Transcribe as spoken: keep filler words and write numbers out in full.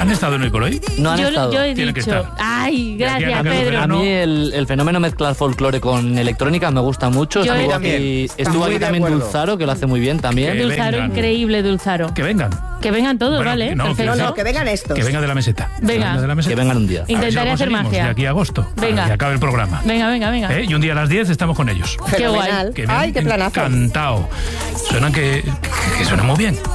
¿Han estado en Hoy por Hoy? No han yo, estado. yo he Tienen que dicho. estar. Ay, gracias, a que Pedro. A mí el, el fenómeno mezclar folclore con electrónica me gusta mucho. Yo Estuvo también. aquí, Está estuvo muy aquí de también acuerdo. Dulzaro, que lo hace muy bien también. Que Dulzaro, vengan. increíble, Dulzaro. Que vengan. Que vengan todos, Bueno, ¿vale? no, que Perfecto. No, no, que vengan estos. Que vengan de la meseta. Venga. De la meseta. Que vengan un día. A ver si lo Intentaré hacer conseguimos magia. De aquí a agosto. Venga. Para que acabe el programa. Venga, venga, venga. ¿Eh? Y un día a las diez estamos con ellos. Qué guay. Fenomenal. Que me Ay, han qué planazo. encantado. Suenan que, que, que suenan muy bien.